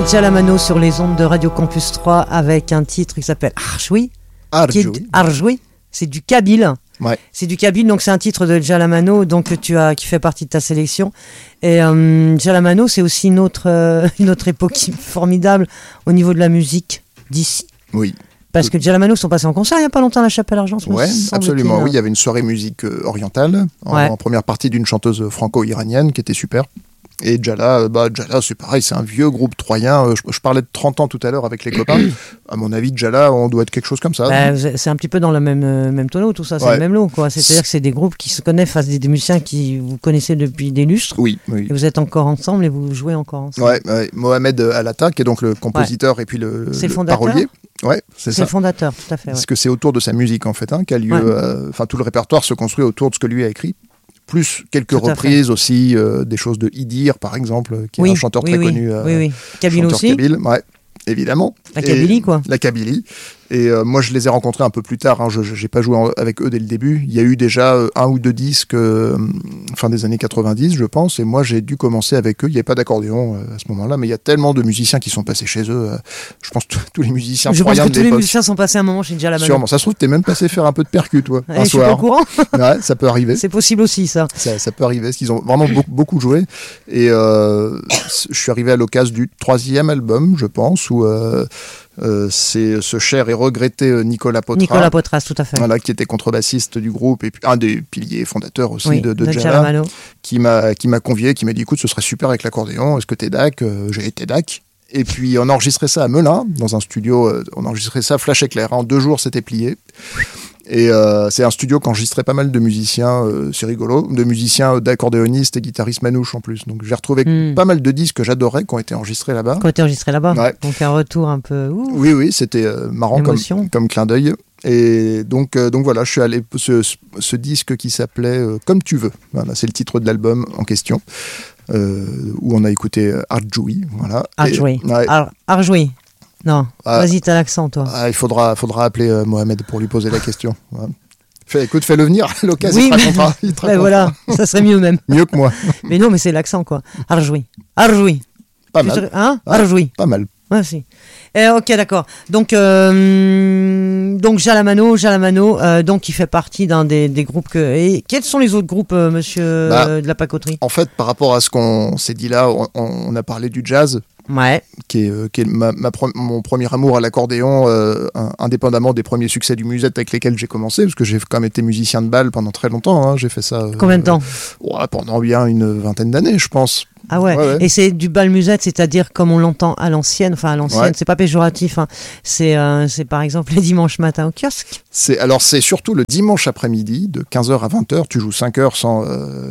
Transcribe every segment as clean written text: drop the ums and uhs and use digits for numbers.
Jalamano sur les ondes de Radio Campus 3 avec un titre qui s'appelle Arjoui. Arjoui. C'est du kabyle. Ouais. C'est du kabyle, donc c'est un titre de Jalamano donc, qui fait partie de ta sélection. Et Jalamano, c'est aussi une autre époque formidable au niveau de la musique d'ici. Oui. Parce que Jalamano sont passés en concert il n'y a pas longtemps à la Chapelle Argent. Oui, absolument. Oui, il y avait une soirée musique orientale en première partie d'une chanteuse franco-iranienne qui était super. Et Jala, c'est pareil, c'est un vieux groupe troyen. Je parlais de 30 ans tout à l'heure avec les copains. À mon avis, Jala, on doit être quelque chose comme ça. C'est un petit peu dans le même tonneau, tout ça, c'est le même lot. Quoi. C'est-à-dire que c'est des groupes qui se connaissent, des musiciens qui vous connaissez depuis des lustres. Oui. Et vous êtes encore ensemble et vous jouez encore ensemble. Ouais. Mohamed Alata, qui est donc le compositeur et puis le parolier. Ouais, c'est ça. le fondateur, tout à fait. Ouais. Parce que c'est autour de sa musique, en fait, qu'a lieu. Tout le répertoire se construit autour de ce que lui a écrit. Plus quelques reprises aussi, des choses de Idir, par exemple, qui est un chanteur très connu. Oui. Kabyle aussi. Kabyle, ouais, évidemment. La Kabylie, quoi. La Kabylie. Et moi, je les ai rencontrés un peu plus tard. Je n'ai pas joué avec eux dès le début. Il y a eu déjà 1 ou 2 disques fin des années 90, je pense. Et moi, j'ai dû commencer avec eux. Il n'y avait pas d'accordéon à ce moment-là. Mais il y a tellement de musiciens qui sont passés chez eux. Je pense que tous les musiciens Je pense que tous les musiciens sont passés un moment chez Jalamano. Sûrement. Ça se trouve, tu es même passé faire un peu de percu, toi, un soir. Je suis pas au courant. Ouais, ça peut arriver. C'est possible aussi, ça. Ça peut arriver, parce qu'ils ont vraiment beaucoup joué. Et je suis arrivé à l'occasion du 3e album, je pense, où c'est ce cher et regretté Nicolas Potras, tout à fait. Voilà, qui était contrebassiste du groupe et puis un des piliers fondateurs aussi de Jalamano, qui m'a convié, qui m'a dit écoute, ce serait super avec l'accordéon, est-ce que t'es DAC? J'ai été DAC. Et puis on a enregistré ça à Melun, dans un studio, on a enregistré ça flash éclair. En 2 jours, c'était plié. Et c'est un studio qui enregistrait pas mal de musiciens, c'est rigolo, de musiciens d'accordéonistes et guitaristes manouches en plus. Donc j'ai retrouvé pas mal de disques que j'adorais qui ont été enregistrés là-bas. Ouais. Donc un retour un peu... Oui, c'était marrant comme clin d'œil. Et donc voilà, je suis allé ce disque qui s'appelait Comme tu veux. Voilà, c'est le titre de l'album en question, où on a écouté Arjoui. Voilà. Arjoui. Non, vas-y, t'as l'accent, toi. Il faudra appeler Mohamed pour lui poser la question. Voilà. Fais-le venir à l'occasion, il te racontera. Voilà, ça serait mieux même. Mieux que moi. Mais non, mais c'est l'accent, quoi. Arjoui. Pas mal. Arjoui. Pas mal. Ouais, si. Ok, d'accord. Donc Jalamano, donc il fait partie d'un des groupes Et quels sont les autres groupes, monsieur de la pacoterie? En fait, par rapport à ce qu'on s'est dit là, on a parlé du jazz. Ouais. Qui est mon premier amour à l'accordéon, indépendamment des premiers succès du musette avec lesquels j'ai commencé, parce que j'ai quand même été musicien de bal pendant très longtemps. J'ai fait ça. Combien de temps? Pendant bien une 20aine d'années, je pense. Ah ouais. Et c'est du bal musette, c'est-à-dire comme on l'entend à l'ancienne, c'est pas péjoratif, c'est par exemple les dimanches matins au kiosque. C'est surtout le dimanche après-midi, de 15h à 20h, tu joues 5 heures sans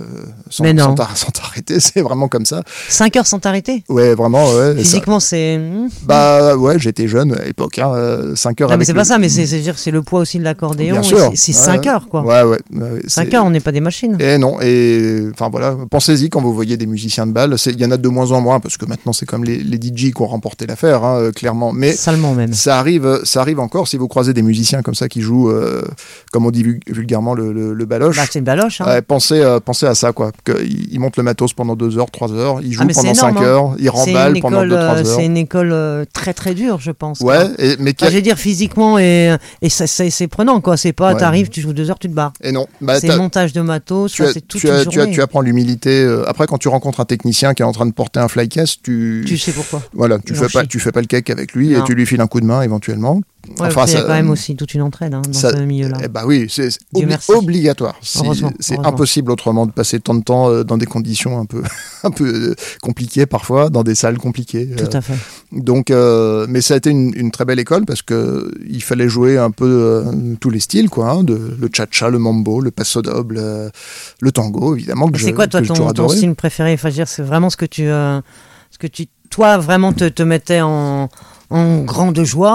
t'arrêter, c'est vraiment comme ça. 5 heures sans t'arrêter? Ouais, vraiment, ouais. Physiquement, c'est... ouais, j'étais jeune à l'époque, 5 heures non, mais c'est pas ça, mais c'est le poids aussi de l'accordéon. Bien sûr. C'est 5 heures, quoi. Ouais. 5 heures, on n'est pas des machines. Et non, voilà, pensez-y quand vous voyez des musiciens de bal. Il y en a de moins en moins, parce que maintenant, c'est comme les DJ qui ont remporté l'affaire, clairement. Mais salement même. Ça arrive encore, si vous croisez des musiciens comme ça qui jouent, comme on dit vulgairement, le baloche. C'est une baloche. Pensez à ça, quoi. Ils montent le matos pendant 2 heures, 3 heures, ils jouent pendant 5 heures, ils remballent pendant 2-3 heures. C'est une école très très dure, je pense. Ouais, je veux dire physiquement, et c'est prenant, quoi. C'est pas, t'arrives, tu joues 2 heures, tu te barres. Et non. C'est montage de matos, c'est toute une journée. Tu apprends l'humilité. Après, quand tu rencontres un technicien qui est en train de porter un flycase, tu sais pourquoi. Voilà, tu fais pas le cake avec lui et tu lui files un coup de main éventuellement. Ouais, il y a quand même aussi toute une entraide dans ce milieu-là. Oui, c'est obligatoire. C'est impossible autrement de passer tant de temps dans des conditions un peu compliquées parfois, dans des salles compliquées. Tout à fait. Donc, mais ça a été une très belle école parce que il fallait jouer un peu tous les styles, quoi, le cha-cha, le mambo, le paso doble, le tango, évidemment. C'est quoi toi ton style préféré? Enfin, c'est vraiment ce que tu toi vraiment te mettais en grande joie.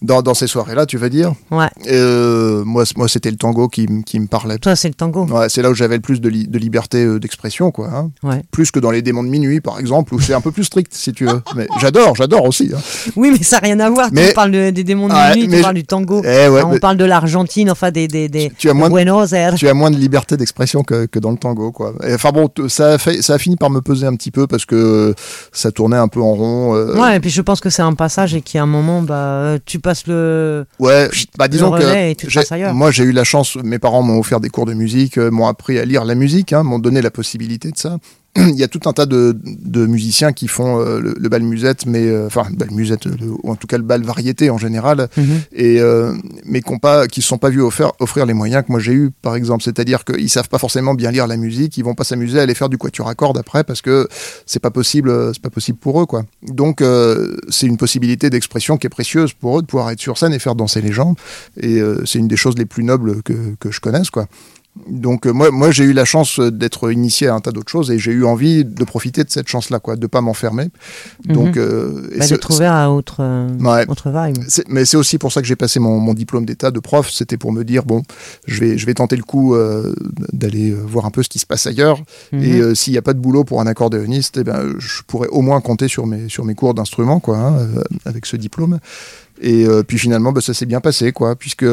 Dans ces soirées-là, tu veux dire. Ouais. Moi, c'était le tango qui me parlait. Toi, c'est le tango. Ouais, c'est là où j'avais le plus de liberté d'expression, quoi. Hein. Ouais. Plus que dans les démons de minuit, par exemple, où c'est un peu plus strict, si tu veux. Mais j'adore aussi. Hein. Oui, mais ça n'a rien à voir. On parle des démons de minuit, tu parles du tango. On parle de l'Argentine, enfin des Buenos Aires. Tu as moins de liberté d'expression que dans le tango, quoi. Enfin bon, ça a fini par me peser un petit peu parce que ça tournait un peu en rond. Ouais, et puis je pense que c'est un passage et qu'il y a un moment, tu passes le. Ouais, disons que et tu te passes ailleurs. Moi j'ai eu la chance, mes parents m'ont offert des cours de musique, m'ont appris à lire la musique, hein, m'ont donné la possibilité de ça. Il y a tout un tas de musiciens qui font le bal musette, mais enfin bal musette, ou en tout cas le bal variété en général, et mais qui se sont pas vus offrir les moyens que moi j'ai eu, par exemple. C'est-à-dire qu'ils savent pas forcément bien lire la musique, ils vont pas s'amuser à aller faire du quatuor à cordes après parce que c'est pas possible pour eux, quoi. Donc c'est une possibilité d'expression qui est précieuse pour eux de pouvoir être sur scène et faire danser les gens, et c'est une des choses les plus nobles que je connaisse, quoi. Donc moi j'ai eu la chance d'être initié à un tas d'autres choses et j'ai eu envie de profiter de cette chance-là, quoi, de pas m'enfermer. Donc d'être ouvert à autre vibe. Mais c'est aussi pour ça que j'ai passé mon diplôme d'état de prof. C'était pour me dire bon, je vais tenter le coup d'aller voir un peu ce qui se passe ailleurs. Et s'il n'y a pas de boulot pour un accordéoniste, eh ben je pourrais au moins compter sur mes cours d'instrument, quoi, hein, avec ce diplôme. Et puis finalement, ça s'est bien passé, quoi, puisque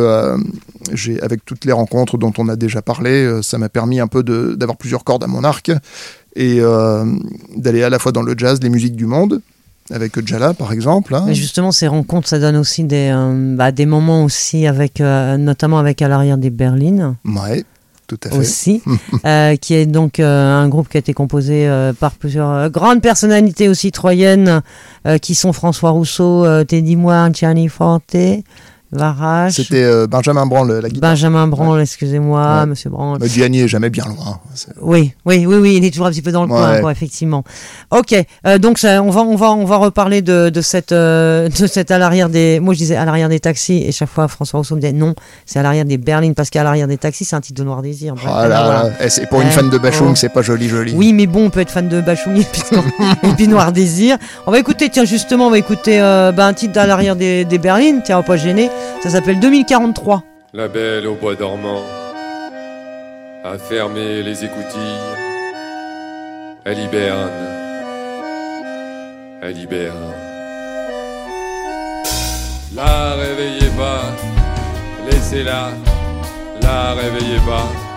avec toutes les rencontres dont on a déjà parlé, ça m'a permis un peu d'avoir plusieurs cordes à mon arc et d'aller à la fois dans le jazz, les musiques du monde, avec Djala par exemple. Hein. Mais justement, ces rencontres, ça donne aussi des moments aussi notamment avec À l'arrière des Berlines. Ouais. Tout à fait. Aussi, qui est donc un groupe qui a été composé par plusieurs grandes personnalités aussi troyennes, qui sont François Rousseau, Teddy Moore, Gianni Forte, Varache. C'était Benjamin Branle, la guitare. Benjamin Branle, excusez-moi, Monsieur Branle. Gianni est jamais bien loin. Oui, il est toujours un petit peu dans le coin, quoi, effectivement. Ok, donc on va reparler de cette à l'arrière des. Moi, je disais à l'arrière des taxis, et chaque fois François Rousseau me disait non, c'est à l'arrière des berlines, parce qu'à l'arrière des taxis, c'est un titre de Noir Désir. Bref, voilà. C'est pour une fan de Bachung, c'est pas joli. Oui, mais bon, on peut être fan de Bachung et puis Noir Désir. On va écouter un titre d'à l'arrière des berlines. Tiens, on va pas gêner. Ça s'appelle 2043. La belle au bois dormant a fermé les écoutilles. Elle hiberne. La réveillez pas, laissez-la, la réveillez pas.